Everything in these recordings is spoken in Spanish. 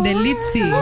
de Litzy.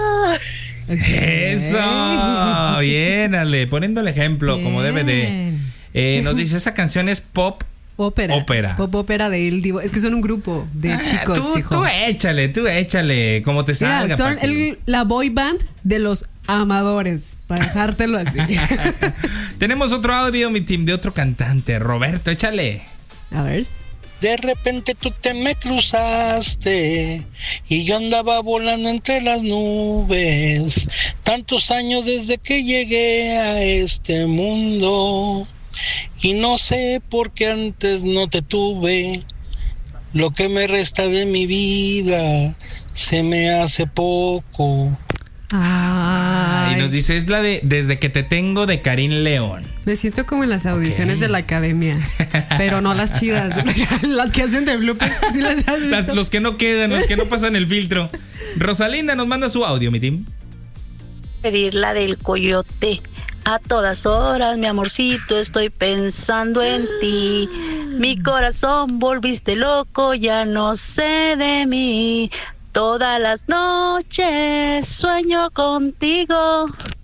Eso, bien, Ale, poniendo el ejemplo Bien. como debe de. Nos dice, esa canción es pop Ópera. Pop ópera de Il Divo. Es que son un grupo de chicos, hijo. Tú échale, como te salga. Mira, son Pati. la boy band de los amadores, para dejártelo así. Tenemos otro audio, mi team, de otro cantante. Roberto, échale. A ver. De repente tú te me cruzaste y yo andaba volando entre las nubes. Tantos años desde que llegué a este mundo y no sé por qué antes no te tuve. Lo que me resta de mi vida se me hace poco. Ay, Y nos dice, es la de Desde que te tengo, de Karim León. me siento como en las audiciones de la academia, pero no las chidas, las que hacen de bloopers. ¿Sí las has visto? Los que no quedan, los que no pasan el filtro. Rosalinda nos manda su audio, mi team. Pedir la del coyote. A todas horas, mi amorcito, estoy pensando en ti. Mi corazón volviste loco, ya no sé de mí. Todas las noches sueño contigo.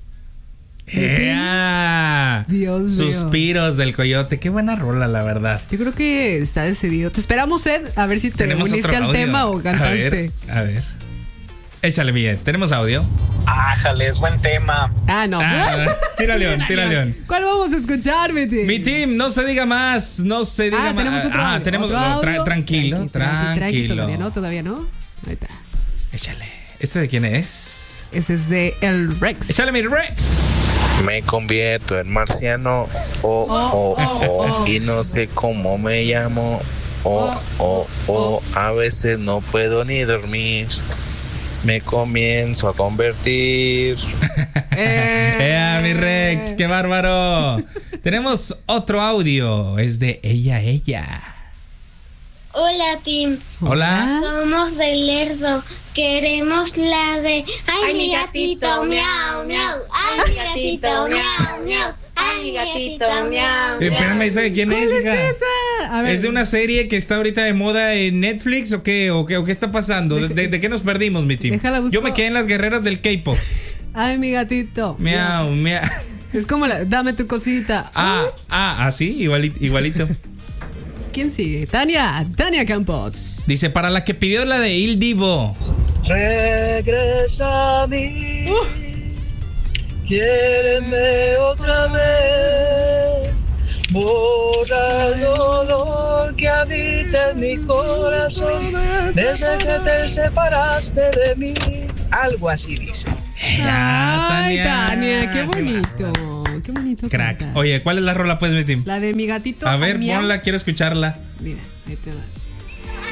¡Ea! Dios mío. Suspiros del coyote. Qué buena rola, la verdad. Yo creo que está decidido. Te esperamos, Ed, a ver si te Tenemos uniste otro al audio. tema o cantaste. A ver. Échale, Miguel. Tenemos audio. Ájale, es buen tema. Ah, no. Tira León. ¿Cuál vamos a escuchar, Betty? Mi team, no se diga más. No se diga más. Tenemos otro audio. Tenemos ¿Otro audio? Tranquilo. Todavía no. Ahí está. Échale. ¿Este de quién es? Ese es de el Rex. Échale, mi Rex. Me convierto en marciano, y no sé cómo me llamo, a veces no puedo ni dormir, me comienzo a convertir. Mi Rex, qué bárbaro. Tenemos otro audio, es de ella. Hola, Tim. Hola. Somos del Lerdo. Queremos la de ay, mi gatito, miau, miau. Ay, mi gatito, miau, miau. Ay, mi gatito, miau. Espérame, ¿esa de quién es, hija? ¿Cuál es esa? A ver. ¿Es de una serie que está ahorita de moda en Netflix o qué? ¿O qué está pasando? ¿De qué nos perdimos, mi team? Déjala busco. Yo me quedé en las guerreras del K-pop. Ay, mi gatito. Miau. Es como dame tu cosita. ¿sí? Igualito. ¿Quién sigue? Tania Campos. Dice, para la que pidió la de Il Divo. Regresa a mí. Quiéreme otra vez. Borra el dolor que habita en mi corazón desde que te separaste de mí. Algo así dice. Ay, Tania, qué bonito. Qué bonito. Crack. cantas. Oye, ¿cuál es la rola, pues, mi team? La de mi gatito. A ver, miau. ponla, quiero escucharla. Mira, ahí te va.